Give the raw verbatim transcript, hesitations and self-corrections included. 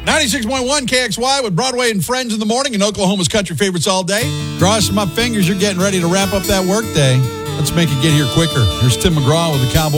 ninety-six point one K X Y with Broadway and Friends in the morning and Oklahoma's country favorites all day. Crossing my fingers, you're getting ready to wrap up that work day. Let's make it get here quicker. Here's Tim McGraw with the Cowboys.